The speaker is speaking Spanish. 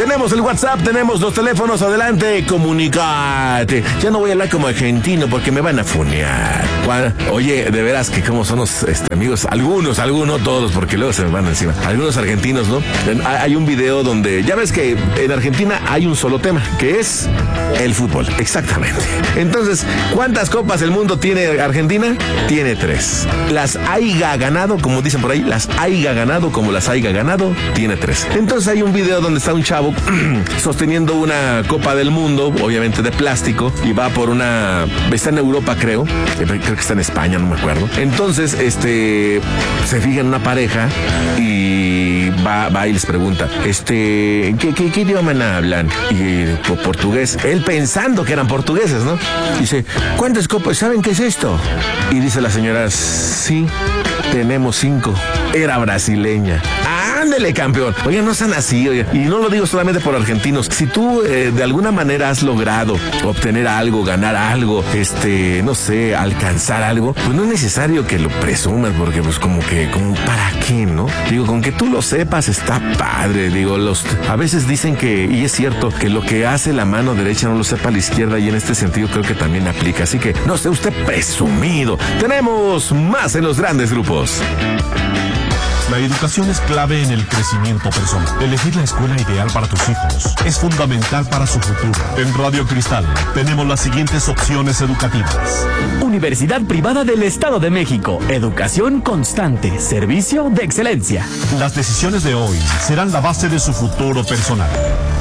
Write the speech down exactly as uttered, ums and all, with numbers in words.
Tenemos el WhatsApp, tenemos los teléfonos, adelante, comunicate. Ya no voy a hablar como argentino porque me van a funear. Oye, de veras que como son los este, amigos, algunos, algunos, todos, porque luego se me van encima. Algunos argentinos, ¿no? Hay un video donde, ya ves que en Argentina hay un solo tema, que es el fútbol, exactamente. Entonces, ¿cuántas copas del mundo tiene Argentina? Tiene tres. Las haiga ganado, como dicen por ahí, las haiga ganado, como las haiga ganado, tiene tres. Entonces hay un video donde está un chavo sosteniendo una copa del mundo, obviamente de plástico, y va por una... está en Europa, creo. Creo que está en España, no me acuerdo. Entonces, este... se fija en una pareja y va, va y les pregunta, este... ¿qué, qué, qué idioma hablan? Y por portugués. Él pensando que eran portugueses, ¿no? Dice, ¿cuántas copas? ¿Saben qué es esto? Y dice la señora, sí, tenemos cinco. Era brasileña. ¡Ándele, campeón! Oye, no sean así, oye. Y no lo digo solamente por argentinos. Si tú eh, de alguna manera has logrado obtener algo, ganar algo, este, no sé, alcanzar algo, pues no es necesario que lo presumas, porque pues como que, como, ¿para qué, no? Digo, con que tú lo sepas está padre. Digo, los, a veces dicen que, y es cierto, que lo que hace la mano derecha no lo sepa la izquierda, y en este sentido creo que también aplica. Así que, no sé, usted presumido. Tenemos más en los grandes grupos. La educación es clave en el crecimiento personal. Elegir la escuela ideal para tus hijos es fundamental para su futuro. En Radio Cristal tenemos las siguientes opciones educativas. Universidad Privada del Estado de México. Educación constante. Servicio de excelencia. Las decisiones de hoy serán la base de su futuro personal.